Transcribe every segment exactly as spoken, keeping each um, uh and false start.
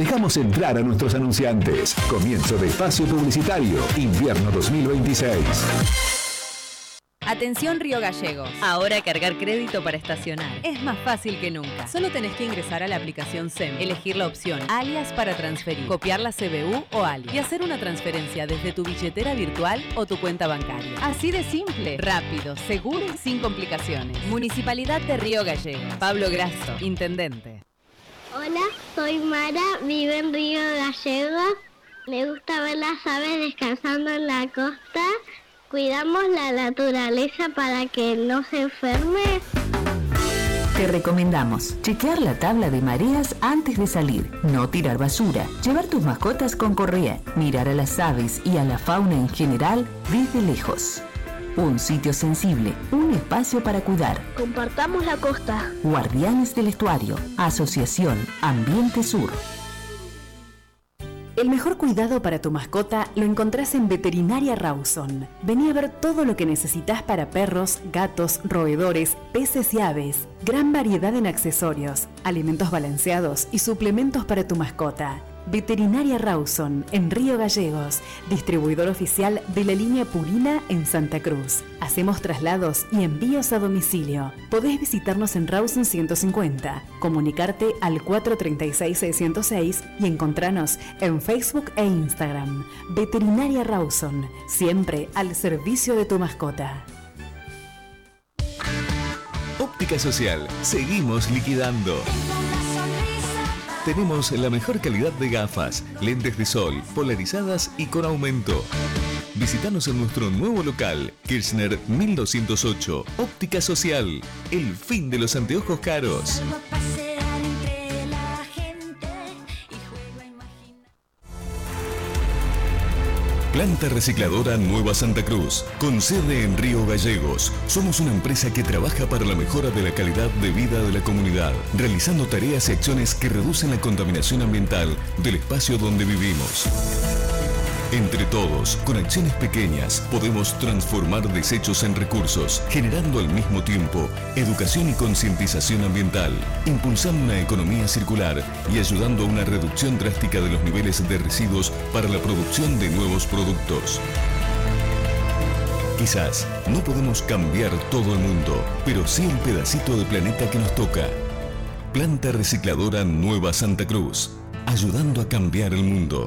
Dejamos entrar a nuestros anunciantes. Comienzo de espacio publicitario, invierno dos mil veintiséis. Atención Río Gallegos. Ahora cargar crédito para estacionar es más fácil que nunca. Solo tenés que ingresar a la aplicación S E M, elegir la opción alias para transferir, copiar la C B U o alias y hacer una transferencia desde tu billetera virtual o tu cuenta bancaria. Así de simple, rápido, seguro y sin complicaciones. Municipalidad de Río Gallegos. Pablo Grasso, intendente. Hola, soy Mara, vivo en Río Gallegos. Me gusta ver las aves descansando en la costa. Cuidamos la naturaleza para que no se enferme. Te recomendamos chequear la tabla de mareas antes de salir, no tirar basura, llevar tus mascotas con correa, mirar a las aves y a la fauna en general desde lejos. Un sitio sensible, un espacio para cuidar. Compartamos la costa. Guardianes del Estuario, Asociación Ambiente Sur. El mejor cuidado para tu mascota lo encontrás en Veterinaria Rawson. Vení a ver todo lo que necesitas para perros, gatos, roedores, peces y aves. Gran variedad en accesorios, alimentos balanceados y suplementos para tu mascota. Veterinaria Rawson, en Río Gallegos, distribuidor oficial de la línea Purina en Santa Cruz. Hacemos traslados y envíos a domicilio. Podés visitarnos en Rawson ciento cincuenta, comunicarte al cuatro tres seis, seis cero seis y encontranos en Facebook e Instagram. Veterinaria Rawson, siempre al servicio de tu mascota. Óptica Social, seguimos liquidando. Tenemos la mejor calidad de gafas, lentes de sol, polarizadas y con aumento. Visítanos en nuestro nuevo local, Kirchner mil doscientos ocho, Óptica Social, el fin de los anteojos caros. Planta Recicladora Nueva Santa Cruz, con sede en Río Gallegos. Somos una empresa que trabaja para la mejora de la calidad de vida de la comunidad, realizando tareas y acciones que reducen la contaminación ambiental del espacio donde vivimos. Entre todos, con acciones pequeñas, podemos transformar desechos en recursos, generando al mismo tiempo educación y concientización ambiental, impulsando una economía circular y ayudando a una reducción drástica de los niveles de residuos para la producción de nuevos productos. Quizás no podemos cambiar todo el mundo, pero sí el pedacito de planeta que nos toca. Planta Recicladora Nueva Santa Cruz, ayudando a cambiar el mundo.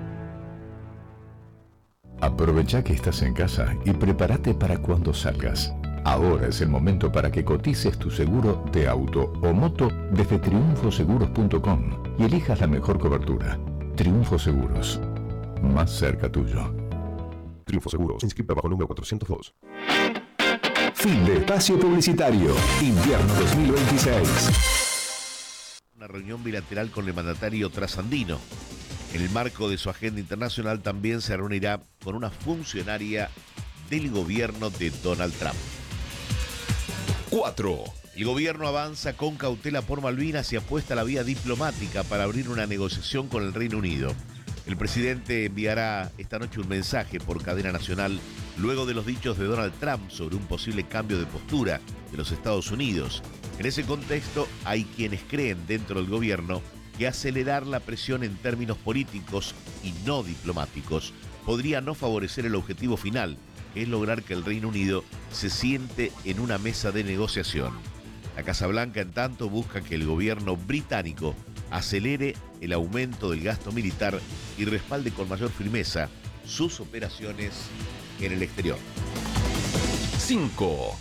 Aprovecha que estás en casa y prepárate para cuando salgas. Ahora es el momento para que cotices tu seguro de auto o moto desde triunfo seguros punto com y elijas la mejor cobertura. Triunfo Seguros, más cerca tuyo. Triunfo Seguros, inscrita bajo número cuatrocientos dos. Fin de espacio publicitario, invierno dos mil veintiséis. Una reunión bilateral con el mandatario trasandino. En el marco de su agenda internacional también se reunirá con una funcionaria del gobierno de Donald Trump. cuatro. El gobierno avanza con cautela por Malvinas y apuesta a la vía diplomática para abrir una negociación con el Reino Unido. El presidente enviará esta noche un mensaje por cadena nacional luego de los dichos de Donald Trump sobre un posible cambio de postura de los Estados Unidos. En ese contexto, hay quienes creen dentro del gobierno que acelerar la presión en términos políticos y no diplomáticos podría no favorecer el objetivo final, que es lograr que el Reino Unido se siente en una mesa de negociación. La Casa Blanca, en tanto, busca que el gobierno británico acelere el aumento del gasto militar y respalde con mayor firmeza sus operaciones en el exterior. cinco.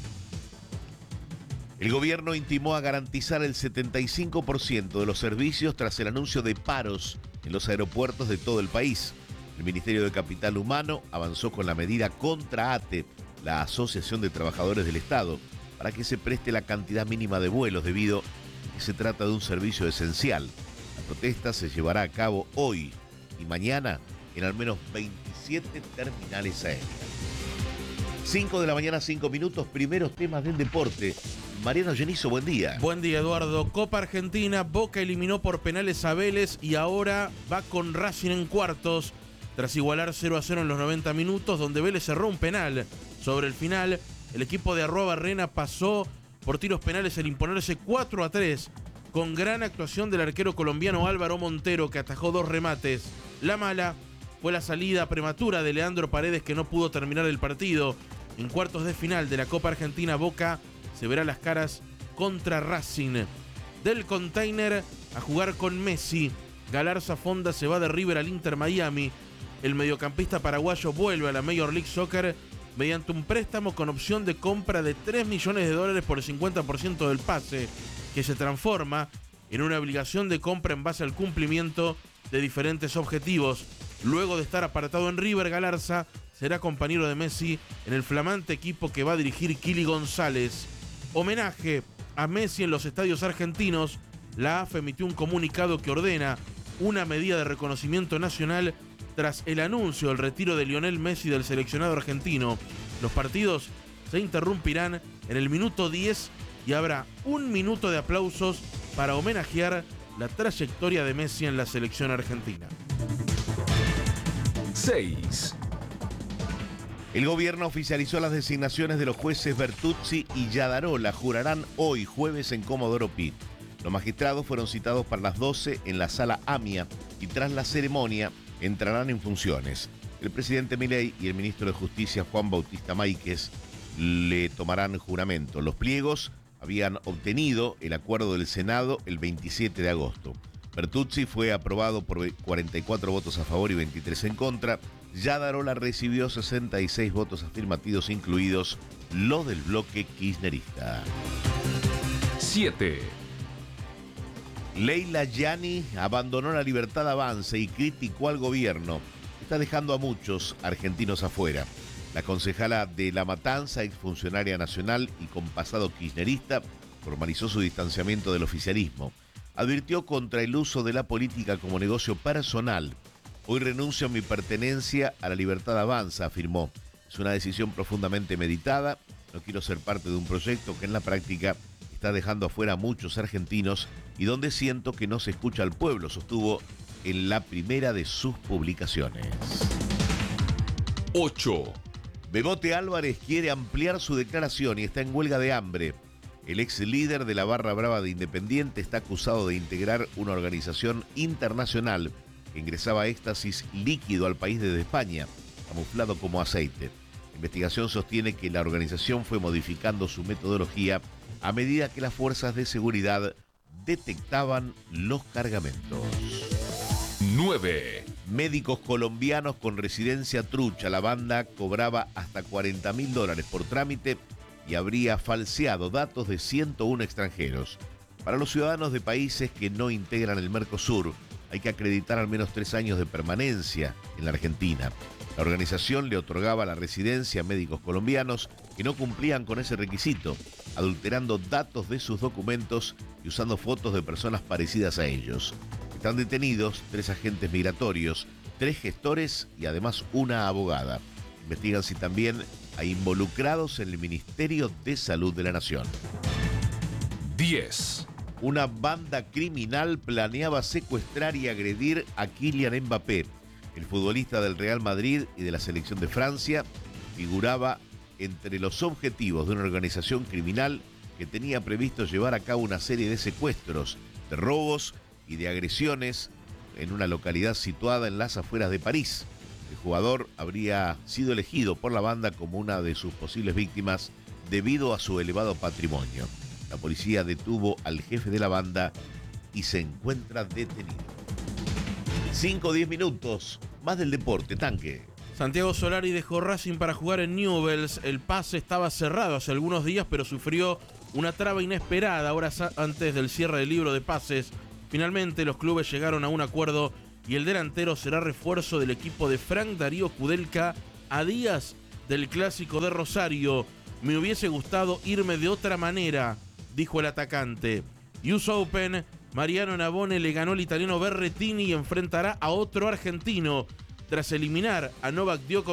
El gobierno intimó a garantizar el setenta y cinco por ciento de los servicios tras el anuncio de paros en los aeropuertos de todo el país. El Ministerio de Capital Humano avanzó con la medida contra A T E, la Asociación de Trabajadores del Estado, para que se preste la cantidad mínima de vuelos debido a que se trata de un servicio esencial. La protesta se llevará a cabo hoy y mañana en al menos veintisiete terminales aéreas. cinco de la mañana, cinco minutos, primeros temas del deporte. Mariano Genizo, buen día. Buen día, Eduardo. Copa Argentina, Boca eliminó por penales a Vélez y ahora va con Racing en cuartos, tras igualar cero a cero en los noventa minutos, donde Vélez cerró un penal. Sobre el final, el equipo de Arroa Barrena pasó por tiros penales al imponerse cuatro a tres con gran actuación del arquero colombiano Álvaro Montero, que atajó dos remates. La mala fue la salida prematura de Leandro Paredes, que no pudo terminar el partido. En cuartos de final de la Copa Argentina, Boca se verá las caras contra Racing. Del Container a jugar con Messi. Galarza Fonda se va de River al Inter Miami. El mediocampista paraguayo vuelve a la Major League Soccer mediante un préstamo con opción de compra de tres millones de dólares por el cincuenta por ciento del pase, que se transforma en una obligación de compra en base al cumplimiento de diferentes objetivos. Luego de estar apartado en River, Galarza será compañero de Messi en el flamante equipo que va a dirigir Kili González. Homenaje a Messi en los estadios argentinos. La A F emitió un comunicado que ordena una medida de reconocimiento nacional tras el anuncio del retiro de Lionel Messi del seleccionado argentino. Los partidos se interrumpirán en el minuto diez y habrá un minuto de aplausos para homenajear la trayectoria de Messi en la selección argentina. seis. El gobierno oficializó las designaciones de los jueces Bertuzzi y Yadarola. Jurarán hoy, jueves, en Comodoro Pi. Los magistrados fueron citados para las doce en la sala AMIA y tras la ceremonia entrarán en funciones. El presidente Milei y el ministro de Justicia, Juan Bautista Máiquez, le tomarán juramento. Los pliegos habían obtenido el acuerdo del Senado el veintisiete de agosto. Bertuzzi fue aprobado por cuarenta y cuatro votos a favor y veintitrés en contra. Yadarola recibió sesenta y seis votos afirmativos, incluidos los del bloque kirchnerista. siete. Leila Yani abandonó la Libertad Avanza y criticó al gobierno. Está dejando a muchos argentinos afuera. La concejala de La Matanza, exfuncionaria nacional y con pasado kirchnerista, formalizó su distanciamiento del oficialismo. Advirtió contra el uso de la política como negocio personal. Hoy renuncio a mi pertenencia a la Libertad Avanza, afirmó. Es una decisión profundamente meditada. No quiero ser parte de un proyecto que en la práctica está dejando afuera a muchos argentinos y donde siento que no se escucha al pueblo, sostuvo en la primera de sus publicaciones. ocho. Bebote Álvarez quiere ampliar su declaración y está en huelga de hambre. El ex líder de la Barra Brava de Independiente está acusado de integrar una organización internacional que ingresaba éxtasis líquido al país desde España, camuflado como aceite. La investigación sostiene que la organización fue modificando su metodología a medida que las fuerzas de seguridad detectaban los cargamentos. nueve. Médicos colombianos con residencia trucha. La banda cobraba hasta cuarenta mil dólares por trámite y habría falseado datos de ciento uno extranjeros. Para los ciudadanos de países que no integran el Mercosur, hay que acreditar al menos tres años de permanencia en la Argentina. La organización le otorgaba la residencia a médicos colombianos que no cumplían con ese requisito, adulterando datos de sus documentos y usando fotos de personas parecidas a ellos. Están detenidos tres agentes migratorios, tres gestores y además una abogada. Investigan si también hay involucrados en el Ministerio de Salud de la Nación. diez. Una banda criminal planeaba secuestrar y agredir a Kylian Mbappé. El futbolista del Real Madrid y de la selección de Francia figuraba entre los objetivos de una organización criminal que tenía previsto llevar a cabo una serie de secuestros, de robos y de agresiones en una localidad situada en las afueras de París. El jugador habría sido elegido por la banda como una de sus posibles víctimas debido a su elevado patrimonio. La policía detuvo al jefe de la banda y se encuentra detenido. cinco o diez minutos, más del deporte, Tanque. Santiago Solari dejó Racing para jugar en Newell's. El pase estaba cerrado hace algunos días, pero sufrió una traba inesperada horas antes del cierre del libro de pases. Finalmente los clubes llegaron a un acuerdo y el delantero será refuerzo del equipo de Frank Darío Kudelka a días del Clásico de Rosario. Me hubiese gustado irme de otra manera, dijo el atacante. U S Open, Mariano Navone le ganó al italiano Berrettini y enfrentará a otro argentino tras eliminar a Novak Djokovic